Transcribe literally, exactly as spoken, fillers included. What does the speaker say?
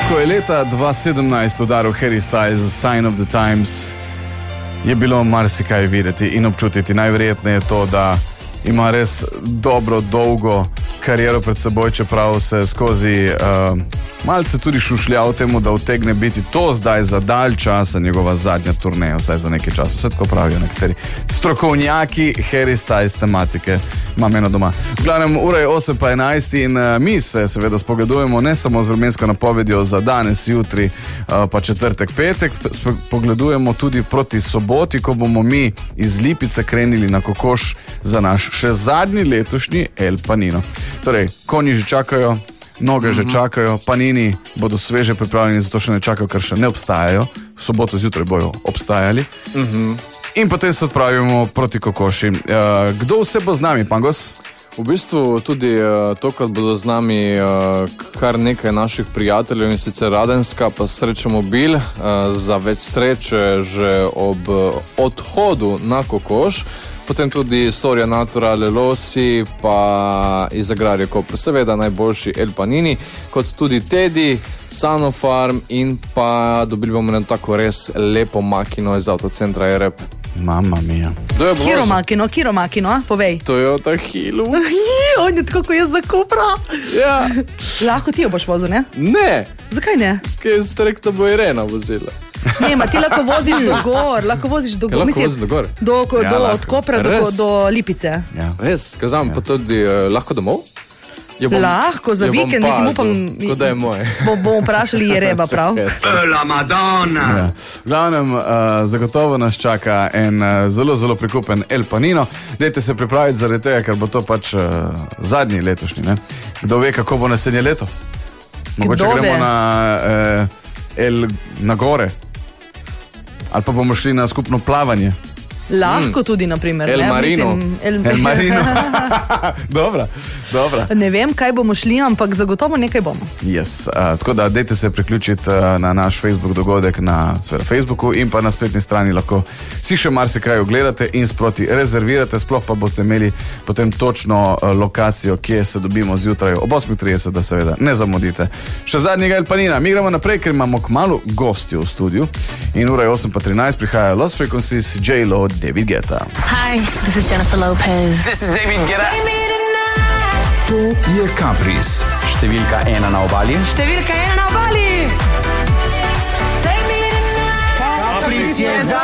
Ko je leta dva tisoč sedemnajst udaril Harry Styles Sign of the Times, je bilo marsikaj videti in občutiti. Najverjetneje je to, da ima res dobro, dolgo kariero pred seboj, čeprav se skozi uh, malce tudi šušlja v temu, da utegne biti to zdaj za dalj časa njegova zadnja turneja, vsaj za nekaj časa. Vse tako pravijo nekateri strokovnjaki Harry Styles tematike. Imam eno doma. V glavnem, ura je osem pa enajst in uh, mi se seveda spogledujemo ne samo z vremensko napovedjo za danes, jutri, uh, pa četrtek, petek, pogledujemo tudi proti soboti, ko bomo mi iz Lipice krenili na kokoš za naš še zadnji letošnji El Panino. Torej, konji že čakajo, noge že čakajo, panini bodo sveže pripravljeni, zato še ne čakajo, ker še ne obstajajo. V soboto zjutraj bojo obstajali. Uh-huh. In potem se odpravimo proti kokoši. Uh, kdo vse bo z nami, Pangos? V bistvu tudi uh, tokrat bodo z nami uh, kar nekaj naših prijateljev, in sicer Radenska pa Srečomobil, uh, za več sreče že ob uh, odhodu na kokoš. Potem tudi Soria Natura, Lelosi, pa iz Agrarja Koper, seveda najboljši El Panini, kot tudi Teddy, Sanofarm, in pa dobili bomo eno tako res lepo makino iz avtocentra E R E P. Mamma mia. Kiro makino, kiro makino, povej. Toyota Hilux. On je tako, ko jaz za Kopra. Ja. Lahko ti jo boš vozil, ne? Ne. Zakaj ne? Ker je strek, da bo Irena vozila. Ne, ma ti lahko voziš do gor, lahko voziš do gor. Lahko voziš do gor? Do, ja, do, od Kopra do, do Lipice. Ja. Res, kazam, ja. Pa tudi uh, lahko domov? Bom, lahko, za vikend, mislim, upam... Kot da je moje. Bo, bomo vprašali Jereba, prav? La Madonna! Ja. V glavnem, uh, zagotovo nas čaka en uh, zelo, zelo prikupen El Panino. Dajte se pripraviti zaradi tega, ker bo to pač uh, zadnji letošnji, ne? Kdo ve, kako bo naslednje leto? Mogoče Kdo gremo ve? na uh, El na gore. Ali pa bomo šli na skupno plavanje. Lahko tudi, na primer. El ne? Marino. Mislim, El, El Marino. Dobra, dobra. Ne vem, kaj bomo šli, ampak zagotovo nekaj bomo. Yes. Uh, tako da dajte se priključiti uh, na naš Facebook dogodek na sveda, Facebooku in pa na spletni strani lahko si še marsikaj ogledate in sproti rezervirate, sploh pa boste imeli potem točno uh, lokacijo, kje se dobimo zjutraj ob osem trideset, da seveda ne zamudite. Še zadnjega El Panina. Mi gremo naprej, ker imamo kmalu gostjo v studiu in ura je osem pa trinajst, prihaja Lost Frequencies, J-Lo, David Guetta. Hi, this is Jennifer Lopez. This is David Guetta. To je Caprice. Številka ena na obali. Številka ena na obali. Caprice je za